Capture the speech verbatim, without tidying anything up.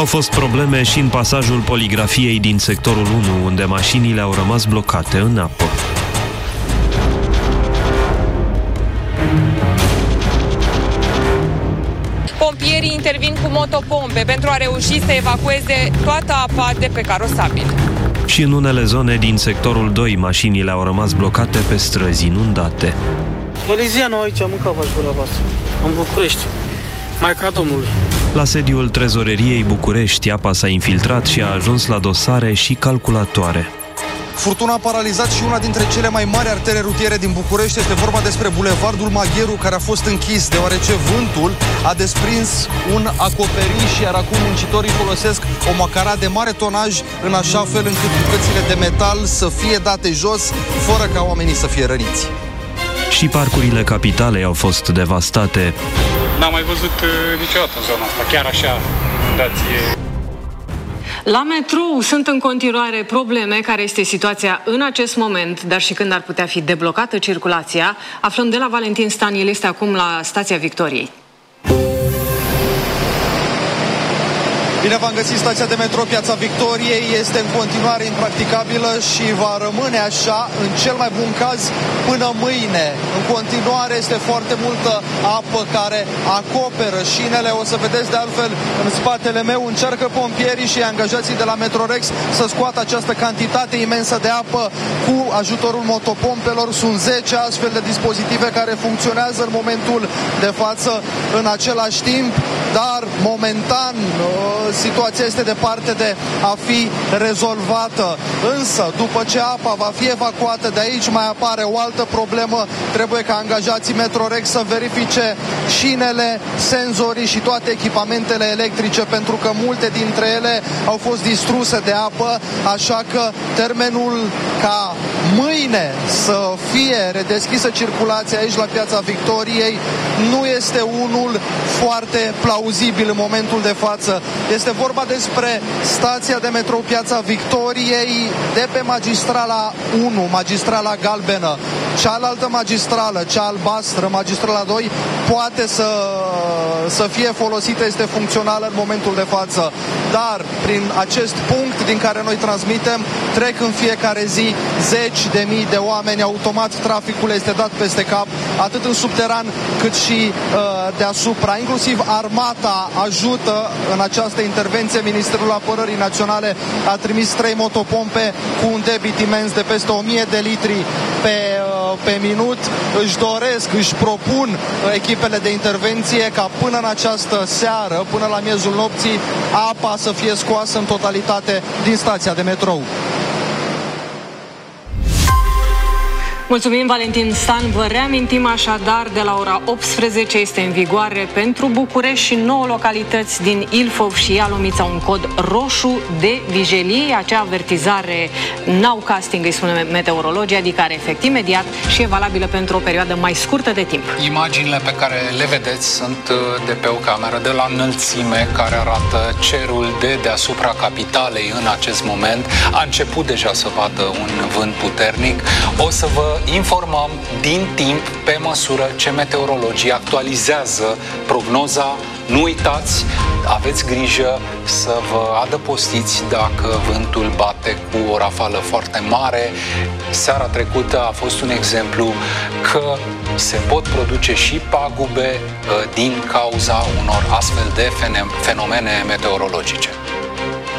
fost probleme și în pasajul poligrafiei din sectorul unu, unde mașinile au rămas blocate în apă. Pompierii intervin cu motopompe pentru a reuși să evacueze toată apa de pe carosabil. Și în unele zone din sectorul doi, mașinile au rămas blocate pe străzi inundate. Polizianul aici, am mâncat v-aș gura voastră, în București, Maica Domnului. La sediul Trezoreriei București, apa s-a infiltrat și a ajuns la dosare și calculatoare. Furtuna a paralizat și una dintre cele mai mari artere rutiere din București. Este vorba despre Bulevardul Magheru, care a fost închis deoarece vântul a desprins un acoperiș, iar acum muncitorii folosesc o macara de mare tonaj în așa fel încât bucățile de metal să fie date jos, fără ca oamenii să fie răniți. Și parcurile capitalei au fost devastate. N-am mai văzut uh, niciodată în zona asta, chiar așa, inundație. La metrou sunt în continuare probleme. Care este situația în acest moment, dar și când ar putea fi deblocată circulația? Aflăm de la Valentin Stan, el este acum la stația Victoriei. Bine v-am găsit, stația de metro Piața Victoriei este în continuare impracticabilă și va rămâne așa, în cel mai bun caz, până mâine. În continuare este foarte multă apă care acoperă șinele. O să vedeți de altfel în spatele meu, încearcă pompierii și angajații de la Metrorex să scoată această cantitate imensă de apă cu ajutorul motopompelor. Sunt zece astfel de dispozitive care funcționează în momentul de față în același timp, dar momentan situația este departe de a fi rezolvată. Însă, după ce apa va fi evacuată de aici, mai apare o altă problemă. Trebuie ca angajații Metrorex să verifice șinele, senzorii și toate echipamentele electrice, pentru că multe dintre ele au fost distruse de apă, așa că termenul ca mâine să fie redeschisă circulația aici la Piața Victoriei nu este unul foarte plauzibil în momentul de față. Este vorba despre stația de metrou Piața Victoriei de pe magistrala unu, magistrala galbenă. Cealaltă magistrală, cea albastră, magistrala doi, poate să, să fie folosită, este funcțională în momentul de față. Dar prin acest punct din care noi transmitem, trec în fiecare zi zeci de mii de oameni. Automat traficul este dat peste cap, atât în subteran cât și uh, deasupra. Inclusiv armata ajută în această intervenție. Ministerul Apărării Naționale a trimis trei motopompe cu un debit imens de peste o mie de litri pe, uh, pe minut. Își doresc, își propun uh, echipele de intervenție ca până în această seară, până la miezul nopții, apa să fie scoasă în totalitate din stația de metrou. Mulțumim, Valentin Stan. Vă reamintim așadar, de la ora optsprezece este în vigoare pentru București și nouă localități din Ilfov și Ialomița un cod roșu de vigilie. Acea avertizare now casting, îi spune meteorologii, adică are efect imediat și e valabilă pentru o perioadă mai scurtă de timp. Imaginile pe care le vedeți sunt de pe o cameră de la înălțime, care arată cerul de deasupra capitalei în acest moment. A început deja să vadă un vânt puternic. O să vă informăm din timp, pe măsură ce meteorologii actualizează prognoza. Nu uitați, aveți grijă să vă adăpostiți dacă vântul bate cu o rafală foarte mare. Seara trecută a fost un exemplu că se pot produce și pagube din cauza unor astfel de fenomene meteorologice.